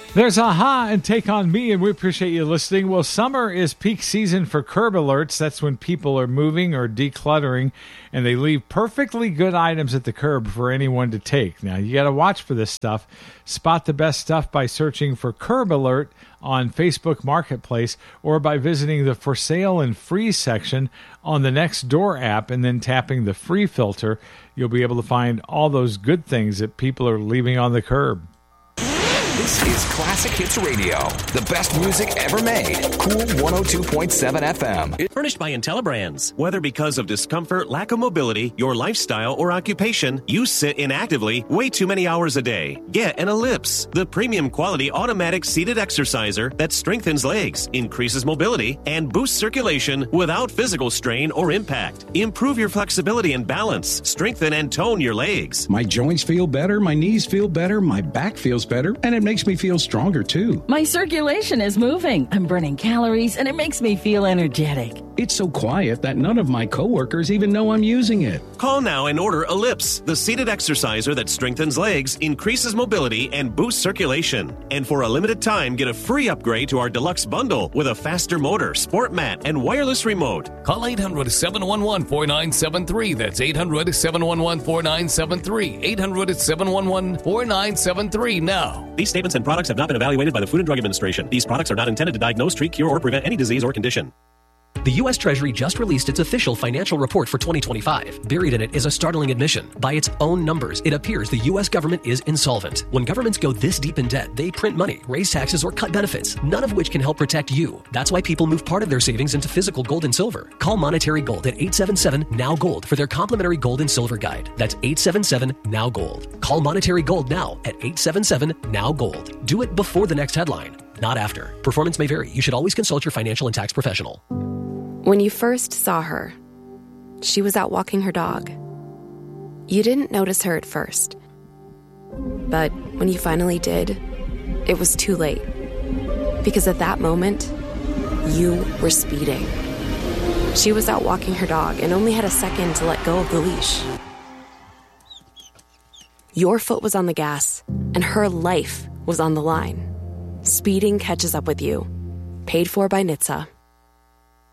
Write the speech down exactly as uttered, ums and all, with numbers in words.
There's Aha and Take On Me, and we appreciate you listening. Well, summer is peak season for curb alerts. That's when people are moving or decluttering, and they leave perfectly good items at the curb for anyone to take. Now, you got to watch for this stuff. Spot the best stuff by searching for Curb Alert on Facebook Marketplace or by visiting the For Sale and Free section on the Nextdoor app and then tapping the free filter. You'll be able to find all those good things that people are leaving on the curb. This is Classic Hits Radio, the best music ever made. Cool one oh two point seven F M. Furnished by IntelliBrands. Whether because of discomfort, lack of mobility, your lifestyle, or occupation, you sit inactively way too many hours a day. Get an Ellipse, the premium quality automatic seated exerciser that strengthens legs, increases mobility, and boosts circulation without physical strain or impact. Improve your flexibility and balance. Strengthen and tone your legs. My joints feel better, my knees feel better, my back feels better, and it makes me feel stronger too. My circulation is moving. I'm burning calories, and it makes me feel energetic. It's so quiet that none of my coworkers even know I'm using it. Call now and order Ellipse, the seated exerciser that strengthens legs, increases mobility, and boosts circulation. And for a limited time, get a free upgrade to our deluxe bundle with a faster motor, sport mat, and wireless remote. Call eight hundred, seven one one, four nine seven three. That's eight hundred, seven one one, four nine seven three. eight hundred, seven one one, four nine seven three now. These statements and products have not been evaluated by the Food and Drug Administration. These products are not intended to diagnose, treat, cure, or prevent any disease or condition. The U S Treasury just released its official financial report for twenty twenty-five. Buried in it is a startling admission. By its own numbers, it appears the U S government is insolvent. When governments go this deep in debt, they print money, raise taxes, or cut benefits, none of which can help protect you. That's why people move part of their savings into physical gold and silver. Call Monetary Gold at eight seven seven, N O W Gold for their complimentary gold and silver guide. That's eight seven seven, N O W Gold. Call Monetary Gold now at eight seven seven, N O W Gold. Do it before the next headline, not after. Performance may vary. You should always consult your financial and tax professional. When you first saw her, she was out walking her dog. You didn't notice her at first. But when you finally did, it was too late. Because at that moment, you were speeding. She was out walking her dog and only had a second to let go of the leash. Your foot was on the gas, and her life was on the line. Speeding catches up with you. Paid for by N H T S A.